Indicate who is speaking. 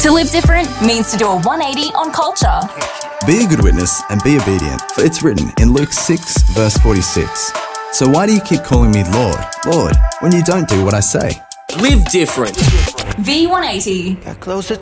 Speaker 1: To live different means to do a 180 on culture.
Speaker 2: Be a good witness and be obedient, for it's written in Luke 6, verse 46. So why do you keep calling me Lord, Lord, when you don't do what I say?
Speaker 3: Live different.
Speaker 1: V180.
Speaker 4: Got closer